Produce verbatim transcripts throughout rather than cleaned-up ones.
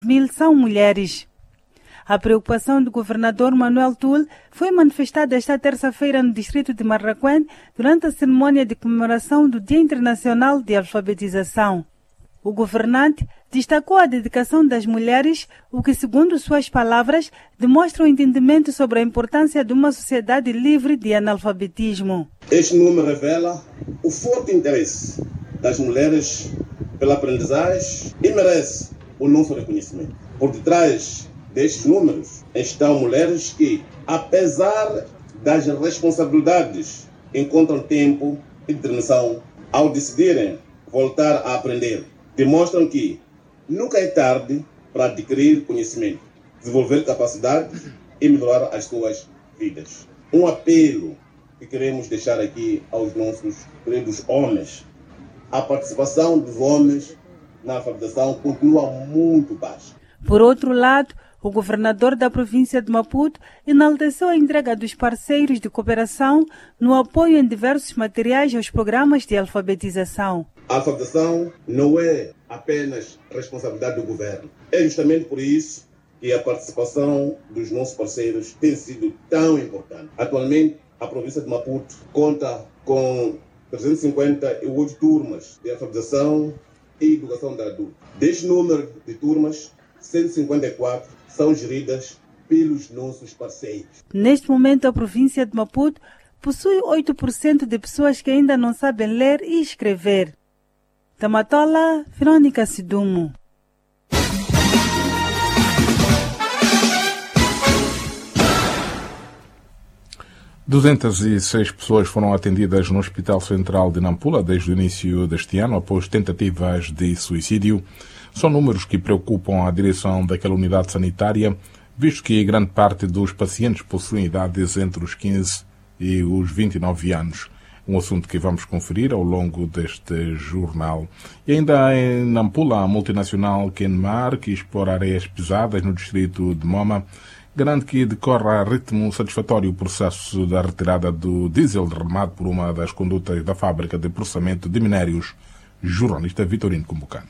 mil são mulheres. A preocupação do governador Manuel Tull foi manifestada esta terça-feira no distrito de Marraquém durante a cerimônia de comemoração do Dia Internacional de Alfabetização. O governante destacou a dedicação das mulheres, o que, segundo suas palavras, demonstra o entendimento sobre a importância de uma sociedade livre de analfabetismo. Este número revela o forte interesse das mulheres pela aprendizagem e merece o nosso reconhecimento. Por detrás destes números estão mulheres que, apesar das responsabilidades, encontram tempo e determinação ao decidirem voltar a aprender. Demonstram que nunca é tarde para adquirir conhecimento, desenvolver capacidades e melhorar as suas vidas. Um apelo que queremos deixar aqui aos nossos queridos homens: a participação dos homens na alfabetização continua muito baixa. Por outro lado, o governador da província de Maputo enalteceu a entrega dos parceiros de cooperação no apoio em diversos materiais aos programas de alfabetização. A alfabetização não é apenas responsabilidade do governo. É justamente por isso que a participação dos nossos parceiros tem sido tão importante. Atualmente, a província de Maputo conta com trezentas e cinquenta e oito turmas de alfabetização e educação de adulto. Deste número de turmas, cento e cinquenta e quatro são geridas pelos nossos parceiros. Neste momento, a província de Maputo possui oito por cento de pessoas que ainda não sabem ler e escrever. Tamatola, Verônica Sidumo. duzentas e seis pessoas foram atendidas no Hospital Central de Nampula desde o início deste ano, após tentativas de suicídio. São números que preocupam a direção daquela unidade sanitária, visto que grande parte dos pacientes possuem idades entre os quinze e os vinte e nove anos. Um assunto que vamos conferir ao longo deste jornal. E ainda em Nampula, a multinacional Kenmar, que explora areias pesadas no distrito de Moma, garante que decorre a ritmo satisfatório o processo da retirada do diesel derramado por uma das condutas da fábrica de processamento de minérios. Jornalista Vitorino Kumbucano.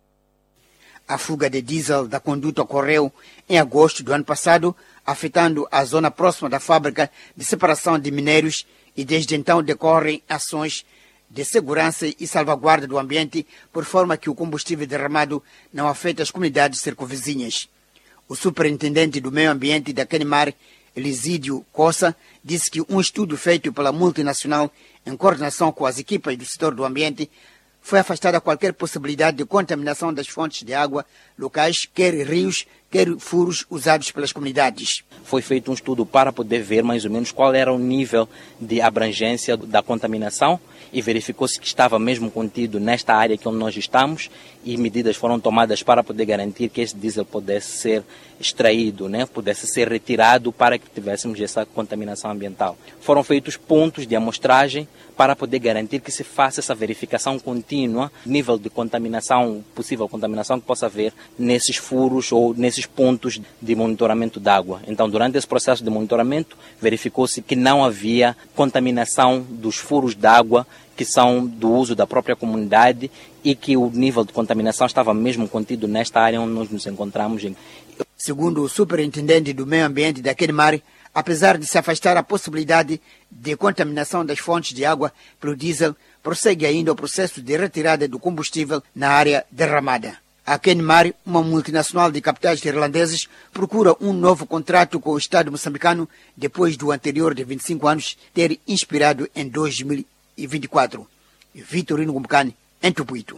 A fuga de diesel da conduta ocorreu em agosto do ano passado, afetando a zona próxima da fábrica de separação de minérios, e desde então decorrem ações de segurança e salvaguarda do ambiente, por forma que o combustível derramado não afete as comunidades circunvizinhas. O superintendente do meio ambiente da Kenmar, Elisídio Cossa, disse que um estudo feito pela multinacional em coordenação com as equipas do setor do ambiente foi afastada qualquer possibilidade de contaminação das fontes de água locais, quer rios, quer furos usados pelas comunidades. Foi feito um estudo para poder ver mais ou menos qual era o nível de abrangência da contaminação e verificou-se que estava mesmo contido nesta área que onde nós estamos, e medidas foram tomadas para poder garantir que esse diesel pudesse ser extraído, né, pudesse ser retirado para que tivéssemos essa contaminação ambiental. Foram feitos pontos de amostragem para poder garantir que se faça essa verificação contínua, nível de contaminação, possível contaminação que possa haver nesses furos ou nesses pontos de monitoramento d'água. Então, durante esse processo de monitoramento, verificou-se que não havia contaminação dos furos d'água que são do uso da própria comunidade e que o nível de contaminação estava mesmo contido nesta área onde nós nos encontramos. Segundo o superintendente do meio ambiente da Kenmar, apesar de se afastar a possibilidade de contaminação das fontes de água pelo diesel, prossegue ainda o processo de retirada do combustível na área derramada. A Kenmar, uma multinacional de capitais irlandeses, procura um novo contrato com o Estado moçambicano depois do anterior de vinte e cinco anos ter inspirado em dois mil e vinte e quatro. Vitorino Kumbucano, em Tupuito.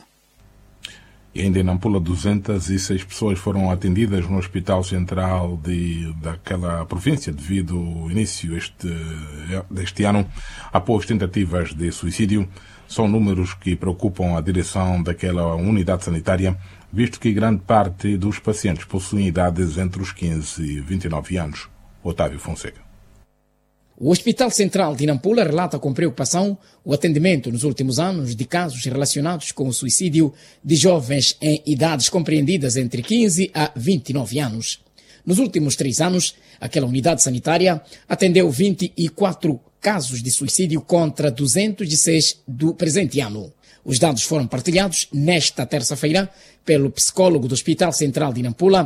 E ainda em Nampula, duzentas e seis pessoas foram atendidas no Hospital Central de, daquela província devido ao início este, deste ano, após tentativas de suicídio. São números que preocupam a direção daquela unidade sanitária, visto que grande parte dos pacientes possuem idades entre os quinze e vinte e nove anos. Otávio Fonseca. O Hospital Central de Nampula relata com preocupação o atendimento nos últimos anos de casos relacionados com o suicídio de jovens em idades compreendidas entre quinze a vinte e nove anos. Nos últimos três anos, aquela unidade sanitária atendeu vinte e quatro casos de suicídio contra duzentos e seis do presente ano. Os dados foram partilhados nesta terça-feira pelo psicólogo do Hospital Central de Nampula,